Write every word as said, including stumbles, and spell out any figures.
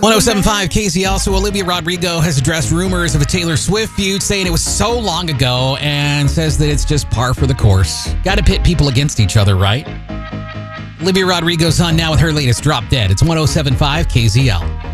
one oh seven point five K Z L. So Olivia Rodrigo has addressed rumors of a Taylor Swift feud, saying it was so long ago, and says that it's just par for the course. Got to pit people against each other, right? Olivia Rodrigo's on now with her latest Drop Dead. It's one oh seven point five K Z L.